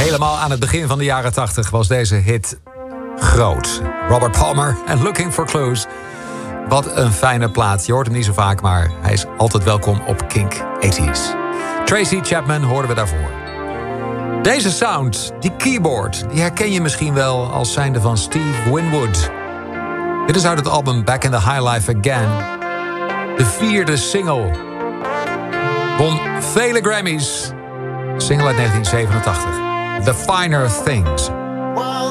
Helemaal aan het begin van de jaren 80 was deze hit groot. Robert Palmer en Looking for Clues. Wat een fijne plaat. Je hoort hem niet zo vaak, maar hij is altijd welkom op Kink 80s. Tracy Chapman hoorden we daarvoor. Deze sound, die keyboard, die herken je misschien wel als zijnde van Steve Winwood. Dit is uit het album Back in the High Life Again. De 4e single. Won vele Grammys. Single uit 1987. The Finer Things.